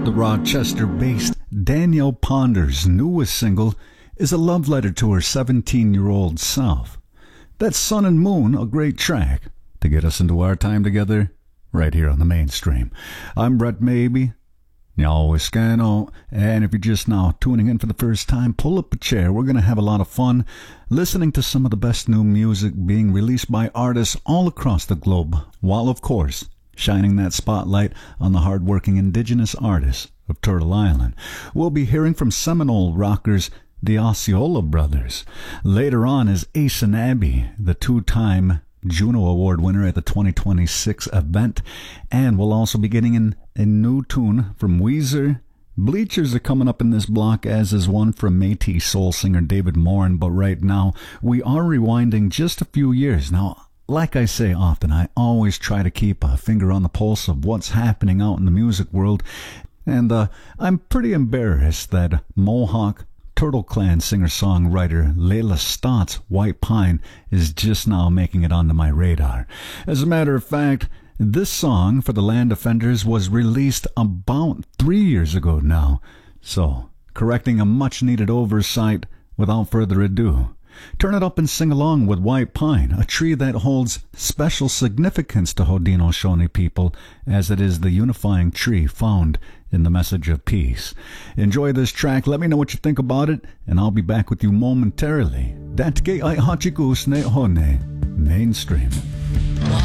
The Rochester-based Danielle Ponder's newest single is a love letter to her 17-year-old self. That's Sun and Moon, a great track to get us into our time together right here on the Mainstream. I'm Brett Maybe. Y'all Scano, and if you're just now tuning in for the first time, pull up a chair. We're going to have a lot of fun listening to some of the best new music being released by artists all across the globe, while, of course, shining that spotlight on the hard-working indigenous artists of Turtle Island. We'll be hearing from Seminole rockers the Osceola Brothers. Later on is Ace and Abby, the two-time Juno Award winner at the 2026 event. And we'll also be getting in a new tune from Weezer. Bleachers are coming up in this block, as is one from Métis soul singer David Morin. But right now, we are rewinding just a few years. Now, like I say often, I always try to keep a finger on the pulse of what's happening out in the music world. And I'm pretty embarrassed that Mohawk Turtle Clan singer-songwriter Layla Stott's White Pine is just now making it onto my radar. As a matter of fact, this song for the Land Defenders was released about 3 years ago now. So, correcting a much-needed oversight, without further ado, turn it up and sing along with White Pine, a tree that holds special significance to Haudenosaunee people, as it is the unifying tree found in the message of peace. Enjoy this track, let me know what you think about it, and I'll be back with you momentarily. Datge ai hachigus ne hone, Mainstream.